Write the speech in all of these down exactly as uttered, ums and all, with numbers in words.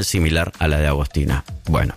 similar a la de Agostina. Bueno,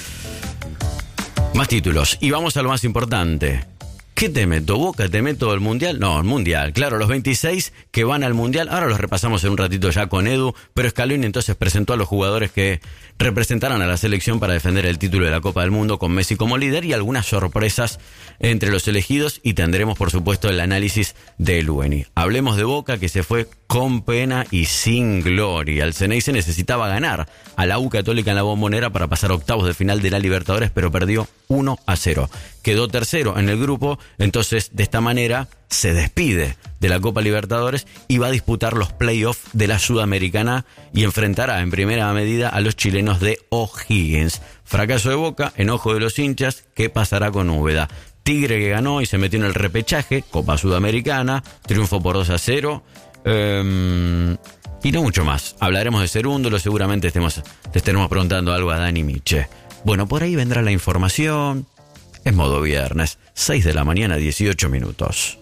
más títulos. Y vamos a lo más importante. ¿Qué te meto, Boca? ¿Te meto el Mundial? No, el Mundial. Claro, los veintiséis que van al Mundial. Ahora los repasamos en un ratito ya con Edu. Pero Scaloni entonces presentó a los jugadores que representarán a la selección para defender el título de la Copa del Mundo, con Messi como líder y algunas sorpresas entre los elegidos. Y tendremos, por supuesto, el análisis de Lueni. Hablemos de Boca, que se fue con pena y sin gloria. El Ceneice necesitaba ganar a la U Católica en la Bombonera para pasar octavos de final de la Libertadores, pero perdió uno a cero. Quedó tercero en el grupo, entonces de esta manera se despide de la Copa Libertadores y va a disputar los playoffs de la Sudamericana y enfrentará en primera medida a los chilenos de O'Higgins. Fracaso de Boca, enojo de los hinchas. ¿Qué pasará con Úbeda? Tigre, que ganó y se metió en el repechaje, Copa Sudamericana, triunfo por dos a cero. Um, y no mucho más. Hablaremos de Cerúndolo, seguramente estemos, te estaremos preguntando algo a Dani Miche. Bueno, por ahí vendrá la información. Es modo viernes, seis de la mañana, dieciocho minutos.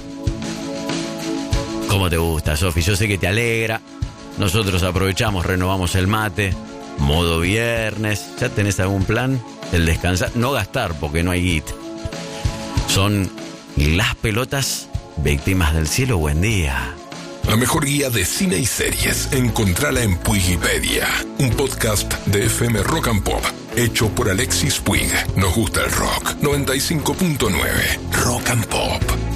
¿Cómo te gusta, Sofi? Yo sé que te alegra. Nosotros aprovechamos, renovamos el mate. Modo viernes. ¿Ya tenés algún plan? El descansar, no gastar porque no hay guita. Son las pelotas víctimas del cielo. Buen día. La mejor guía de cine y series, encontrala en Puigipedia, un podcast de F M Rock and Pop, hecho por Alexis Puig. Nos gusta el rock. noventa y cinco punto nueve Rock and Pop.